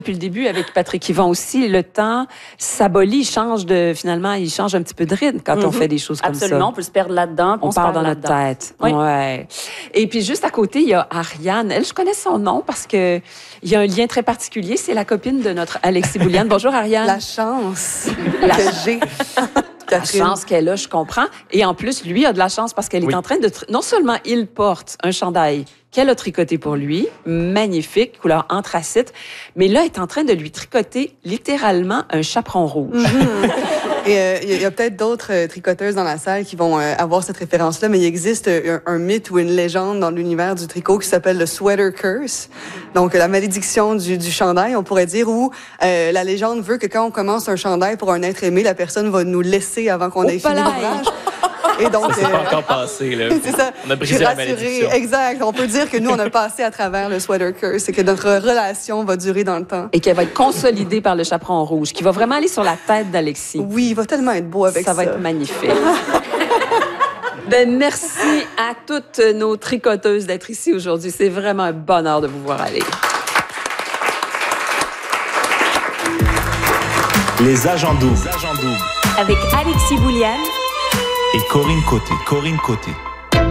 Depuis le début, avec Patrick Yvon aussi, le temps s'abolit, finalement, il change un petit peu de rythme quand on fait des choses comme ça. Absolument, on peut se perdre là-dedans. On part dans notre tête. Oui. Ouais. Et puis, juste à côté, il y a Ariane. Elle, je connais son nom parce que il y a un lien très particulier. C'est la copine de notre Alexis Bouliane. Bonjour, Ariane. La chance que j'ai. La chance qu'elle a, je comprends. Et en plus, lui a de la chance parce qu'elle est en train de... Non seulement il porte un chandail qu'elle a tricoté pour lui, magnifique, couleur anthracite, mais là, elle est en train de lui tricoter littéralement un chaperon rouge. Et il y a peut-être d'autres tricoteuses dans la salle qui vont avoir cette référence-là, mais il existe un mythe ou une légende dans l'univers du tricot qui s'appelle le sweater curse. Donc, la malédiction du chandail, on pourrait dire, où la légende veut que quand on commence un chandail pour un être aimé, la personne va nous laisser avant qu'on ait fini l'ouvrage. Et donc, ça s'est pas encore passé, là. C'est ça. On a brisé la malédiction. Exact. On peut dire que nous, on a passé à travers le sweater curse et que notre relation va durer dans le temps. Et qu'elle va être consolidée par le chaperon rouge, qui va vraiment aller sur la tête d'Alexis. Oui, il va tellement être beau avec ça. Ça va être magnifique. Ben, merci à toutes nos tricoteuses d'être ici aujourd'hui. C'est vraiment un bonheur de vous voir aller. Les agents doubles. Avec Alexis Bouliane Et Corinne Côté.